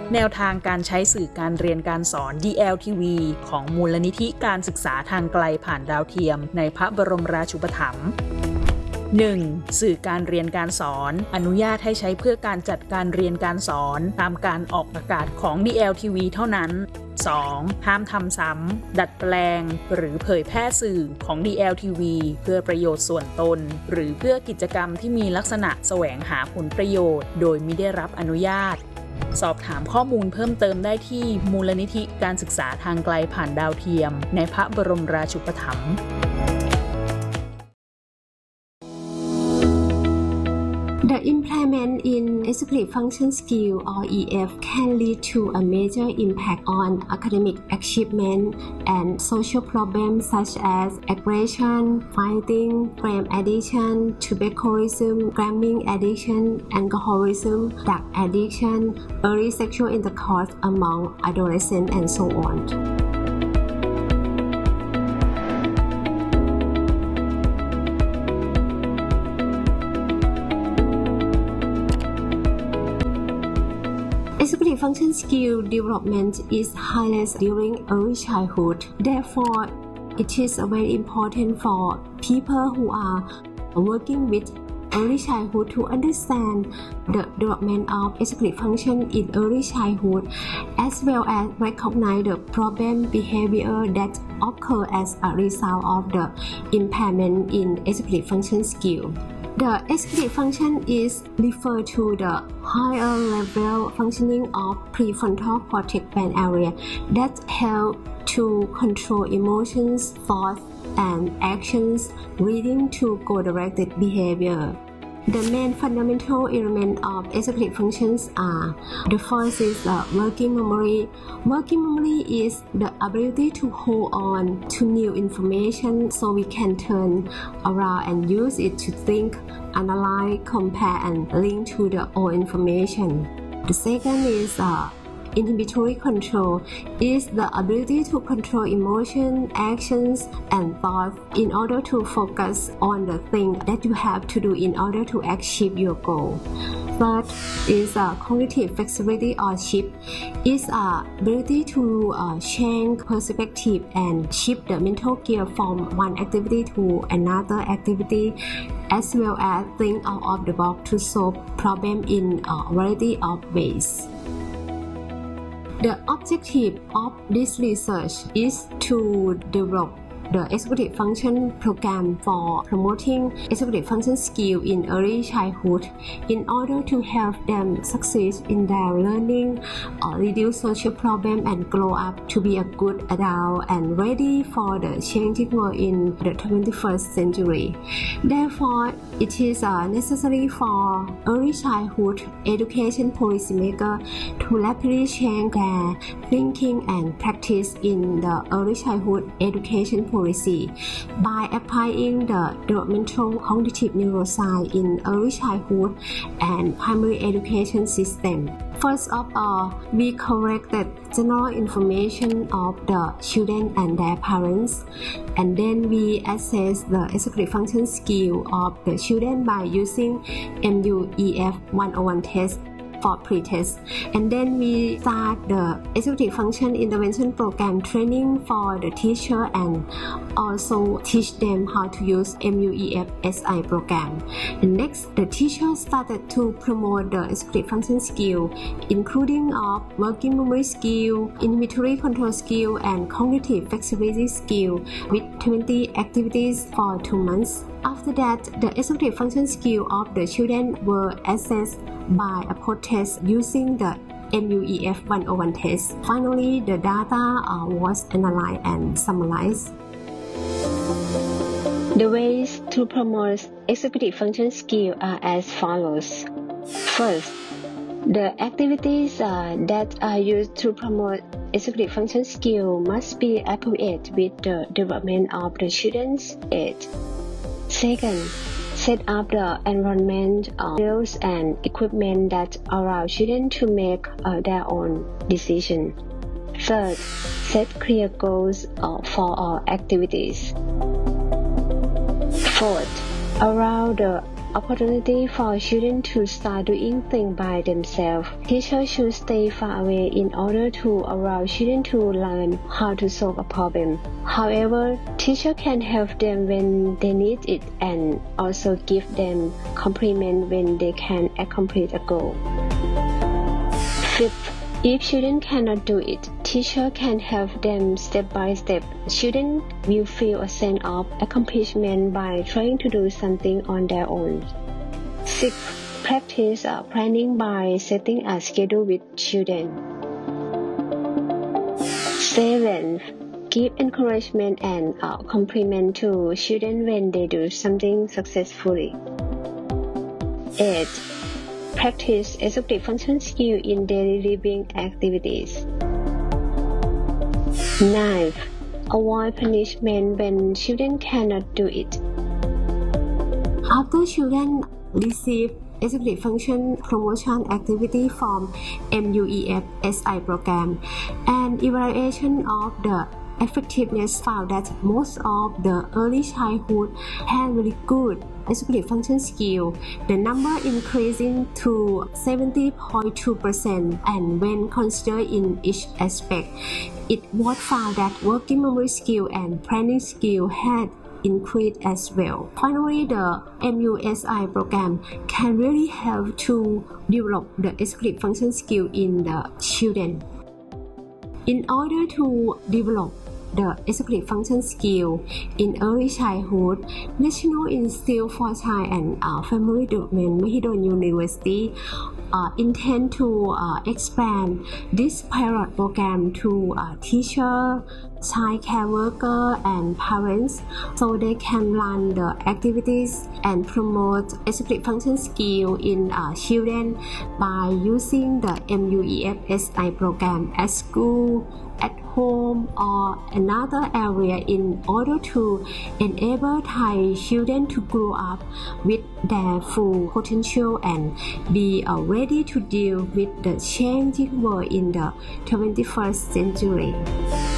แนวทางการใช้สื่อการเรียนการสอน DLTV ของมูลนิธิการศึกษาทางไกลผ่านดาวเทียมในพระบรมราชูปถัมภ์ 1. สื่อการเรียนการสอนอนุญาตให้ใช้เพื่อการจัดการเรียนการสอนตามการออกอากาศของ DLTV เท่านั้น 2. ห้ามทำซ้ำดัดแปลงหรือเผยแพร่สื่อของ DLTV เพื่อประโยชน์ส่วนตนหรือเพื่อกิจกรรมที่มีลักษณะแสวงหาผลประโยชน์โดยมิได้รับอนุญาตสอบถามข้อมูลเพิ่มเติมได้ที่มูลนิธิการศึกษาทางไกลผ่านดาวเทียมในพระบรมราชูปถัมภ์ The improvement in executive function skill or EF can lead to a major impact on academic achievement and social problems such as aggression, fighting, crime addiction, tuberculosis, gambling addiction, alcoholism, drug addiction, early sexual intercourse among adolescents, and so on. Executive function skill development is highest during early childhood. Therefore, it is very important for people who are working with early childhood to understand the development of executive function in early childhood, as well as recognize the problem behavior that occur as a result of the impairment in executive function skill. The executive function is referred to the higher level functioning of prefrontal cortex brain area that help to control emotions, thoughts, and actions, leading to goal-directed behavior. The main fundamental elements of executive functions are: the first is the working memory. Working memory is the ability to hold on to new information so we can turn around and use it to think, analyze, compare, and link to the old information. The second is inhibitory control is the ability to control emotion, actions, and thoughts in order to focus on the thing that you have to do in order to achieve your goal. Third is cognitive flexibility or shift is ability to change perspective and shift the mental gear from one activity to another activity, as well as think out of the box to solve problems in a variety of ways. The objective of this research is to develop the executive function program for promoting executive function skill in early childhood in order to help them succeed in their learning, reduce social problems, and grow up to be a good adult and ready for the changing world in the 21st century. Therefore, it is necessary for early childhood education policymakers to rapidly change their thinking and practice in the early childhood education policy by applying the developmental cognitive neuroscience in early childhood and primary education system. First of all, we collected general information of the children and their parents, and then we assess the executive function skill of the children by using MUEF 101 test for pre-test, and then we start the executive function intervention program training for the teacher and also teach them how to use MUEF SI program. And next, the teacher started to promote the executive function skill, including of working memory skill, inhibitory control skill, and cognitive flexibility skill with 20 activities for 2 months. After that, the executive function skill of the children were assessed by a post-test using the MUEF 101 test. Finally, the data was analyzed and summarized. The ways to promote executive function skill are as follows. First, the activities that are used to promote executive function skill must be appropriate with the development of the children's age. Second, set up the environment, skills, and equipment that allow children to make their own decisions. Third, set clear goals for all activities. Fourth, allow the opportunity for children to start doing things by themselves. Teachers should stay far away in order to allow children to learn how to solve a problem. However, teachers can help them when they need it and also give them compliment when they can accomplish a goal. Fifth, if children cannot do it, teacher can help them step by step. Children will feel a sense of accomplishment by trying to do something on their own. 6. Practice planning by setting a schedule with children. 7. Give encouragement and compliment to children when they do something successfully. 8. Practice executive function skill in daily living activities. 9. Avoid punishment when children cannot do it. After children receive executive function promotion activity from MUEF SI program, an evaluation of the effectiveness found that most of the early childhood had very good executive function skill, the number increasing to 70.2%, and when considered in each aspect, it was found that working memory skill and planning skill had increased as well. Finally, the MUSI program can really help to develop the executive function skill in the children. In order to develop the executive function skill in early childhood, National Institute for Child and Family Development, Mahidol University intend to expand this pilot program to teachers, child care workers, and parents, so they can run the activities and promote executive function skill in children by using the MUEF SI program at school, at home, or another area in order to enable Thai children to grow up with their full potential and be ready to deal with the changing world in the 21st century.